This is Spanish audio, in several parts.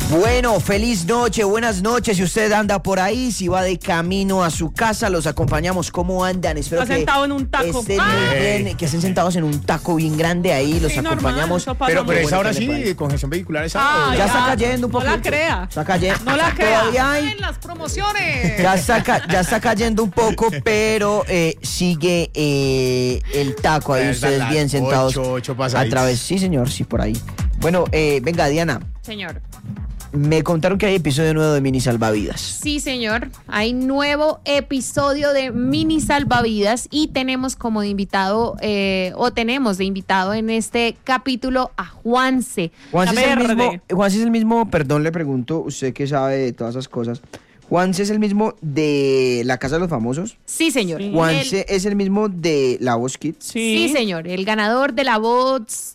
Bueno, feliz noche, buenas noches. Si usted anda por ahí, si va de camino a su casa, los acompañamos. ¿Cómo andan? Espero Está sentado en un taco. estén muy bien, que estén sentados en un taco bien grande ahí. Los acompañamos. Normal, Pero bueno, ahora ¿qué le sí, parece? congestión vehicular esa. Ya está cayendo un poco. No la crea. Está cayendo. No la crea. Todavía hay. En las promociones. Ya está cayendo un poco, pero sigue el taco ahí, Ya ustedes están bien las sentados ocho a pasaditas. través. Sí, señor, sí, por ahí. Bueno, venga, Diana, Señor. me contaron que hay episodio nuevo de Mini Salvavidas. Sí, señor. Hay nuevo episodio de Mini Salvavidas y tenemos como de invitado, tenemos de invitado en este capítulo a Juanse. Juanse verde. Es el mismo, perdón, le pregunto, usted que sabe de todas esas cosas. Juanse es el mismo de La Casa de los Famosos. Sí, señor. Sí. Juanse es el mismo de La Voz Kids. Sí, señor. El ganador de la Voz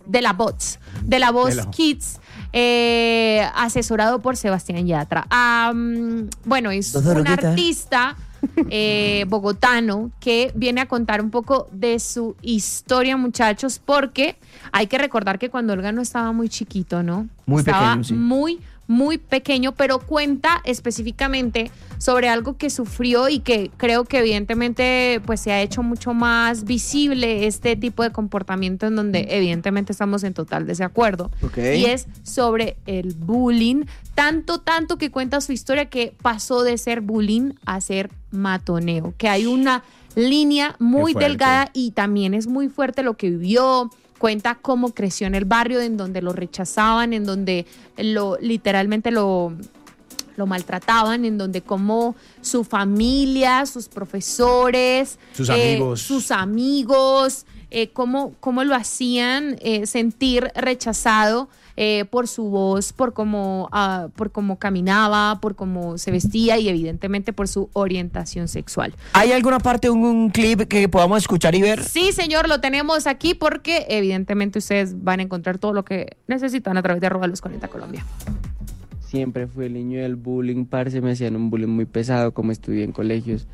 Kids. Asesorado por Sebastián Yatra. Bueno, es Doctor un Roqueta. artista bogotano que viene a contar un poco de su historia, muchachos, porque hay que recordar que cuando Olga no estaba muy chiquito, ¿no? Muy estaba pequeño, sí. muy pequeño, pero cuenta específicamente sobre algo que sufrió y que creo que evidentemente pues se ha hecho mucho más visible este tipo de comportamiento en donde evidentemente estamos en total desacuerdo. Ok. Y es sobre el bullying, tanto que cuenta su historia que pasó de ser bullying a ser matoneo, que hay una línea muy Qué fuerte. delgada y también es muy fuerte lo que vivió. Cuenta cómo creció en el barrio, en donde lo rechazaban, en donde literalmente lo maltrataban, en donde como su familia, sus profesores, Sus amigos. cómo lo hacían sentir rechazado por su voz, por cómo caminaba, por cómo se vestía y evidentemente por su orientación sexual. ¿Hay alguna parte, un clip que podamos escuchar y ver? Sí, señor, lo tenemos aquí porque evidentemente ustedes van a encontrar todo lo que necesitan a través de @los40 Colombia. Siempre fui el niño del bullying, parce, me hacían un bullying muy pesado, como estudié en colegios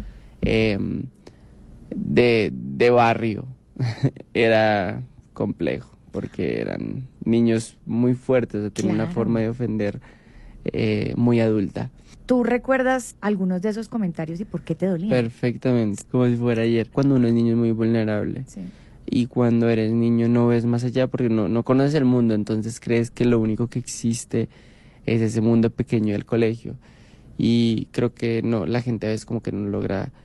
de barrio. Era complejo, porque eran niños muy fuertes, tenían una Claro. forma de ofender muy adulta. ¿Tú recuerdas algunos de esos comentarios y por qué te dolían? Perfectamente, como si fuera ayer. Cuando uno es niño es muy vulnerable. Sí. Y cuando eres niño no ves más allá porque no conoces el mundo, entonces crees que lo único que existe es ese mundo pequeño del colegio. Y creo que no, la gente a veces como que no logra